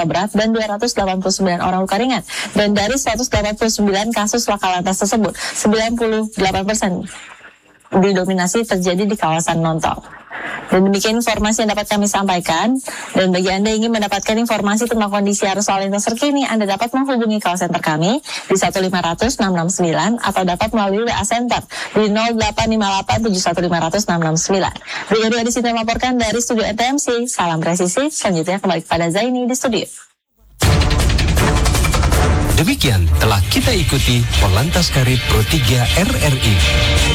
luka berat dan 289 orang luka ringan. Dan dari 189 kasus laka lantas tersebut, 98% didominasi terjadi di kawasan non-tol. Dan demikian informasi yang dapat kami sampaikan. Dan bagi Anda yang ingin mendapatkan informasi tentang kondisi arus lalu lintas terkini, Anda dapat menghubungi call center kami di 1500669 atau dapat melalui WA Center di 085871500669. Brigade di sini melaporkan dari studio NTMC. Salam presisi. Selanjutnya kembali kepada Zaini di studio. Demikian telah kita ikuti Polantas Karib Pro 3 RRI.